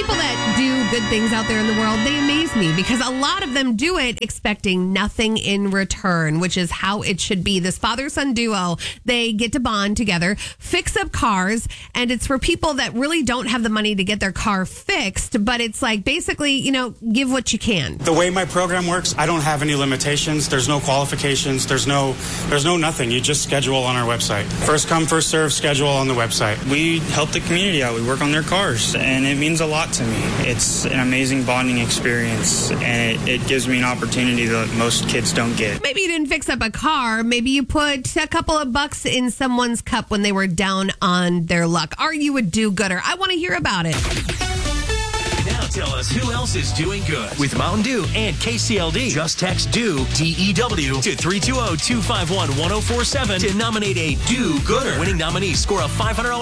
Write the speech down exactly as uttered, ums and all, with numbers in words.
People that do good things out there in the world, they amaze me because a lot of them do it expecting nothing in return, which is how it should be. This father-son duo, they get to bond together, fix up cars, and it's for people that really don't have the money to get their car fixed, but it's like basically, you know, give what you can. The way my program works, I don't have any limitations. There's no qualifications. There's no, there's no nothing. You just schedule on our website. First come, first serve schedule on the website. We help the community out. We work on their cars, and it means a lot to me. It's an amazing bonding experience, and it, it gives me an opportunity that most kids don't get. Maybe you didn't fix up a car. Maybe you put a couple of bucks in someone's cup when they were down on their luck. Are you a do-gooder? I want to hear about it. Now tell us who else is doing good with Mountain Dew and K C L D. Just text DEW, D E W, to three two zero, two five one, one zero four seven to nominate a do-gooder. Winning nominees score a five hundred dollars